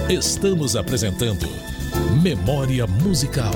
Estamos apresentando Memória Musical.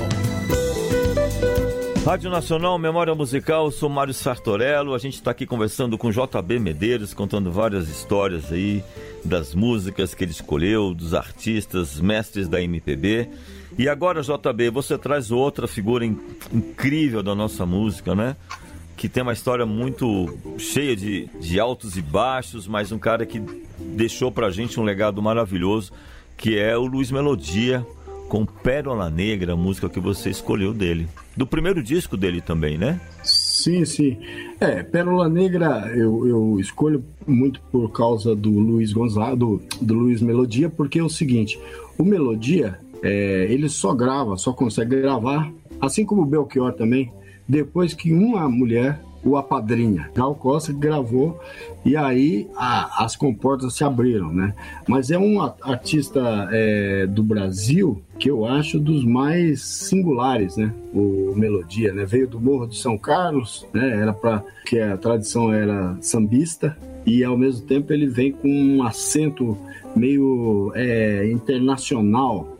Rádio Nacional, Memória Musical, eu sou Mário Sartorello. A gente está aqui conversando com JB Medeiros, contando várias histórias aí das músicas que ele escolheu, dos artistas, mestres da MPB. E agora, JB, você traz outra figura incrível da nossa música, né? Que tem uma história muito cheia de altos e baixos, mas um cara que deixou pra gente um legado maravilhoso, que é o Luiz Melodia, com Pérola Negra, a música que você escolheu dele. Do primeiro disco dele também, né? Sim, sim. Pérola Negra eu escolho muito por causa do Luiz Gonzaga, do Luiz Melodia, porque é o seguinte, o Melodia, ele só consegue gravar, assim como o Belchior também, depois que uma mulher o apadrinha. Gal Costa gravou e aí as comportas se abriram, né? Mas é um artista do Brasil que eu acho dos mais singulares, né? O Melodia, né? Veio do Morro de São Carlos, né? Que a tradição era sambista e ao mesmo tempo ele vem com um acento meio internacional.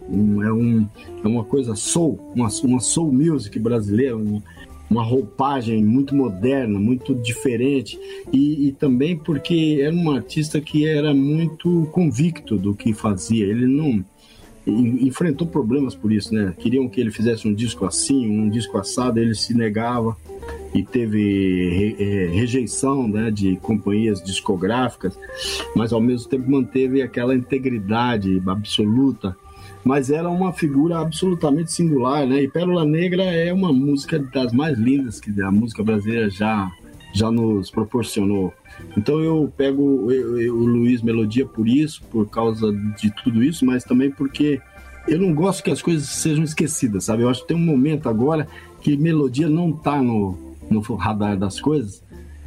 É uma coisa soul, uma soul music brasileira, uma roupagem muito moderna, muito diferente e também porque era um artista que era muito convicto do que fazia. Ele não enfrentou problemas por isso, né? Queriam que ele fizesse um disco assim, um disco assado, ele se negava e teve rejeição, né, de companhias discográficas, mas ao mesmo tempo manteve aquela integridade absoluta. Mas era uma figura absolutamente singular, né? E Pérola Negra é uma música das mais lindas que a música brasileira já nos proporcionou. Então eu pego o Luiz Melodia por isso, por causa de tudo isso, mas também porque eu não gosto que as coisas sejam esquecidas, sabe? Eu acho que tem um momento agora que Melodia não está no radar das coisas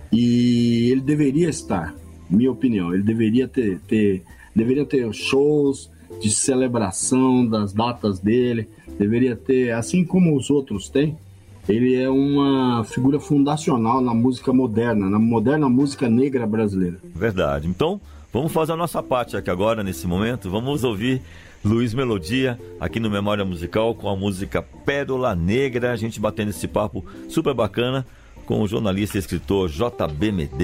e ele deveria estar, minha opinião. Ele deveria ter shows de celebração das datas dele, deveria ter, assim como os outros têm. Ele é uma figura fundacional na música moderna, na moderna música negra brasileira. Verdade. Então, vamos fazer a nossa parte aqui agora, nesse momento. Vamos ouvir Luiz Melodia aqui no Memória Musical com a música Pérola Negra. A gente batendo esse papo super bacana com o jornalista e escritor JB Medeiros.